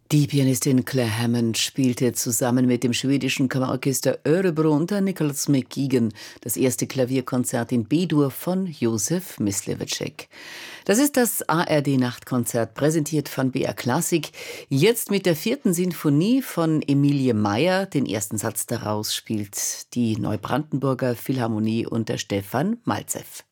Die Pianistin Claire Hammond spielte zusammen mit dem schwedischen Kammerorchester Örebro unter Nicholas McGuigan das erste Klavierkonzert in B-Dur von Josef Myslewitschek. Das ist das ARD-Nachtkonzert, präsentiert von BR Klassik. Jetzt mit der 4. Sinfonie von Emilie Meyer. Den ersten Satz daraus spielt die Neubrandenburger Philharmonie unter Stefan Malzew.